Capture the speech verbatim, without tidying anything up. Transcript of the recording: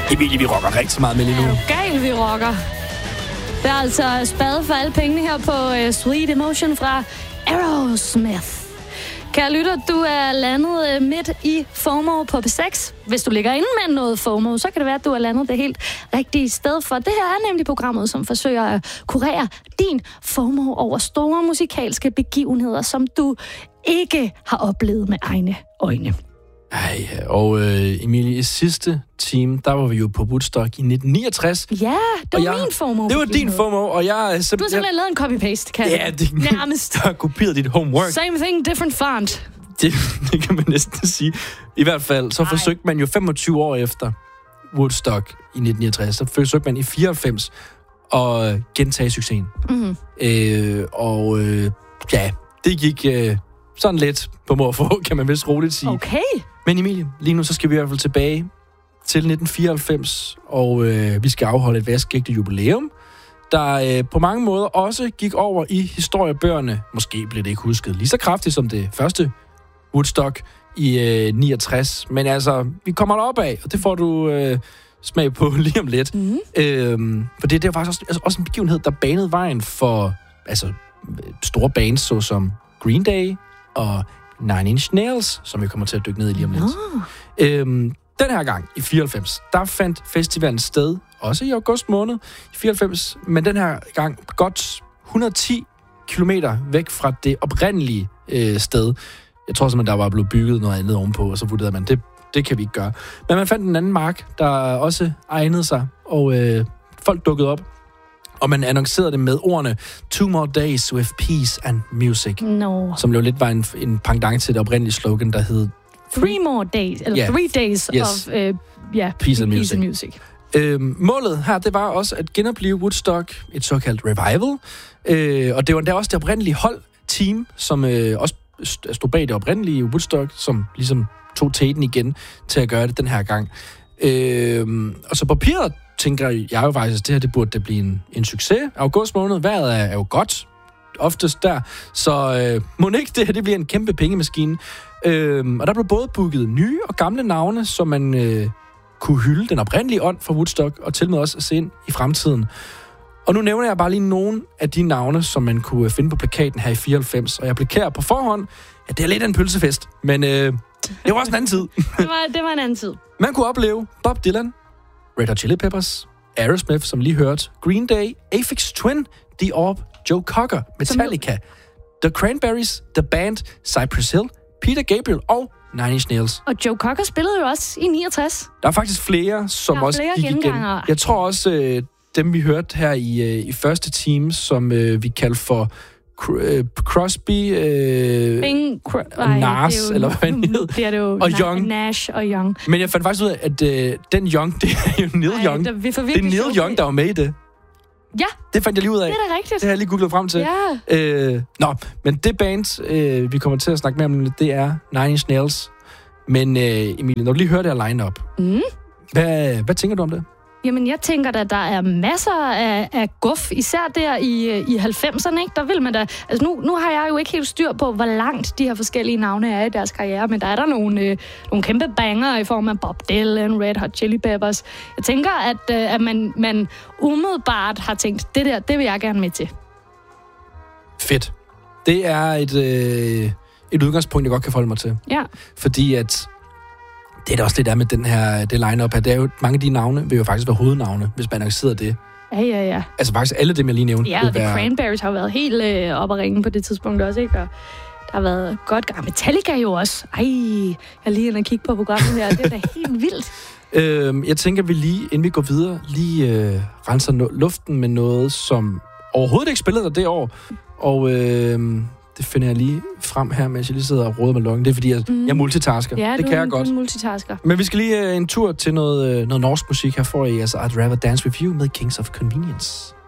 Emilie, vi rocker rigtig meget med lige nu. Er du gal, vi rocker? Det er altså spade for alle pengene her på uh, Sweet Emotion fra Aerosmith. Kære lytter, du er landet uh, midt i FOMO på P seks. Hvis du ligger inde med noget FOMO, så kan det være, at du er landet det helt rigtige sted. For det her er nemlig programmet, som forsøger at kurere din FOMO over store musikalske begivenheder, som du ikke har oplevet med egne øjne. Ej, og øh, Emilie, i sidste time, der var vi jo på Woodstock i nitten niogtres. Ja, det var jeg, min FOMO. Det var din FOMO, og jeg... Simpelthen, du har simpelthen lavet en copy-paste, kan ja, det, nærmest. Der har kopieret dit homework. Same thing, different font. Det, det kan man næsten sige. I hvert fald, så Ej. forsøgte man jo femogtyve år efter Woodstock i nitten niogtres, så forsøgte man i fireoghalvfems at gentage succesen. Mm-hmm. Øh, og øh, ja, det gik øh, sådan lidt på må få, kan man vist roligt sige. Okay. Men Emilie, lige nu så skal vi i hvert fald tilbage til nitten fireoghalvfems, og øh, vi skal afholde et vaskægte jubilæum, der øh, på mange måder også gik over i historiebøgerne. Måske blev det ikke husket lige så kraftigt som det første Woodstock i øh, niogtres, men altså, vi kommer derop af, og det får du øh, smag på lige om lidt. Mm. Øhm, for det, det var faktisk også, altså, også en begivenhed, der banede vejen for altså, store bands, såsom Green Day og Nine Inch Nails, som vi kommer til at dykke ned i lige om lidt. Oh. Øhm, den her gang i fireoghalvfems, der fandt festivalen sted, også i august måned i fireoghalvfems, men den her gang godt et hundrede og ti kilometer væk fra det oprindelige øh, sted. Jeg tror simpelthen, der var blevet bygget noget andet ovenpå, og så vurderede man, det, det kan vi ikke gøre. Men man fandt en anden mark, der også egnede sig, og øh, folk dukkede op. Og man annoncerede det med ordene Two more days with peace and music. No. Som jo lidt var en, en pendant til det oprindelige slogan, der hed... Three more days, eller yeah. three days yes. of uh, yeah, peace and peace music. And music. Øhm, målet her, det var også at genopleve Woodstock, et såkaldt revival. Øh, og det var der også det oprindelige holdteam, som øh, også stod bag det oprindelige Woodstock, som ligesom tog teten igen til at gøre det den her gang. Øh, og så papiret tænker jeg jo faktisk, at det her det burde det blive en, en succes. August måned, vejret er, er jo godt, oftest der, så øh, må ikke det her det bliver en kæmpe pengemaskine. Øh, og der blev både booket nye og gamle navne, så man øh, kunne hylde den oprindelige ånd fra Woodstock, og til med også at se ind i fremtiden. Og nu nævner jeg bare lige nogle af de navne, som man kunne finde på plakaten her i fireoghalvfems, og jeg plakarer på forhånd, ja, det er lidt af en pølsefest, men øh, det var også en anden tid. det, var, det var en anden tid. Man kunne opleve Bob Dylan, Red Hot Chili Peppers, Aerosmith, som lige hørte, Green Day, Aphex Twin, The Orb, Joe Cocker, Metallica, The Cranberries, The Band, Cypress Hill, Peter Gabriel og Nine Inch Nails. Og Joe Cocker spillede jo også i niogtres. Der er faktisk flere, som også flere gik igen. Jeg tror også, øh, dem vi hørte her i, øh, i første time, som øh, vi kaldte for Crosby, øh, Bing, cr- og Nas, eller hvad han hed, det er det jo, og Na- Young. Nash og Young. Men jeg fandt faktisk ud af, at øh, den Young, det er jo Neil Ej, Young. Der, det er Neil Young, der var med i det. Ja. Det fandt jeg lige ud af. Det er da rigtigt. Det har jeg lige googlet frem til. Ja. Øh, nå, men det band, øh, vi kommer til at snakke mere om lidt, det er Nine Inch Nails. Men øh, Emilie, når du lige hører det her line-up, mm. hvad, hvad tænker du om det? Jamen, jeg tænker da, der er masser af, af guf, især der i, i halvfemserne, ikke? Der vil man da... Altså, nu, nu har jeg jo ikke helt styr på, hvor langt de her forskellige navne er i deres karriere, men der er der nogle, øh, nogle kæmpe banger i form af Bob Dylan, Red Hot Chili Peppers. Jeg tænker, at, øh, at man, man umiddelbart har tænkt, det der, det vil jeg gerne med til. Fedt. Det er et, øh, et udgangspunkt, jeg godt kan forholde mig til. Ja. Fordi at... Det er da også lidt der med den her, det line-up her. Det er jo, mange af de navne vil jo faktisk være hovednavne, hvis man annoncerede det. Ja, ja, ja. Altså faktisk alle dem, jeg lige nævnte. Ja, The være... Cranberries har jo været helt øh, op at ringe på det tidspunkt også, ikke? Og der har været godt gang. Metallica jo også. Ej, jeg er lige inde og kigge på programmet her. Det er da helt vildt. øhm, jeg tænker, vi lige, inden vi går videre, lige øh, renser no- luften med noget, som overhovedet ikke spillede der det år. Og... Øh, det finder jeg lige frem her, mens jeg lige sidder og råder med loggen. Det er fordi, jeg, mm. jeg multitasker. Ja, det kan jeg godt. multitasker. Men vi skal lige uh, en tur til noget, uh, noget norsk musik. Her får I altså I'd Rather Dance With You med Kings of Convenience.